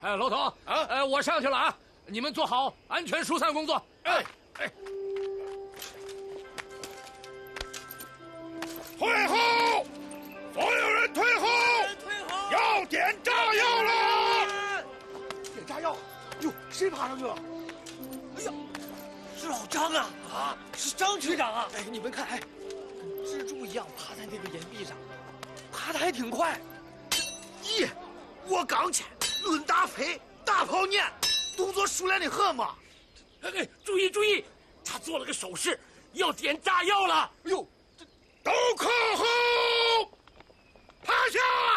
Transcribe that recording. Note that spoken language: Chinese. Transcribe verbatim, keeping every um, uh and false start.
哎，楼头啊，呃，我上去了啊，你们做好安全疏散工作。哎哎， 退后！所有人退后！ 退后！ 要点炸药了！ 点炸药？哟，谁爬上去了？哎呀，是老张啊！啊，是张局长啊！哎，你们看，哎，跟蜘蛛一样爬在那个岩壁上，爬得还挺快。 咦，我刚去，论打飞，大跑撵，动作熟练的很嘛。 哎哎，注意注意，他做了个手势，要点炸药了。 哎呦， 都靠后，趴下！